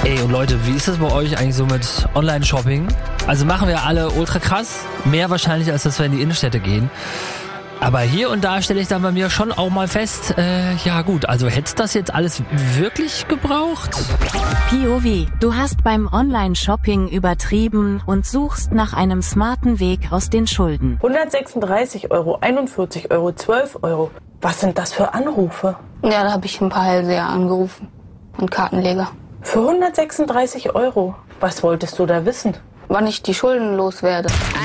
Ey, und Leute, wie ist das bei euch eigentlich so mit Online-Shopping? Also machen wir alle ultra krass, mehr wahrscheinlich, als dass wir in die Innenstädte gehen. Aber hier und da stelle ich dann bei mir schon auch mal fest, ja gut, also hätte das jetzt alles wirklich gebraucht? POV, du hast beim Online-Shopping übertrieben und suchst nach einem smarten Weg aus den Schulden. 136 Euro, 41 Euro, 12 Euro. Was sind das für Anrufe? Ja, da habe ich ein paar Hellseher angerufen und Kartenleger. Für 136 Euro? Was wolltest du da wissen? Wann ich die Schulden loswerde.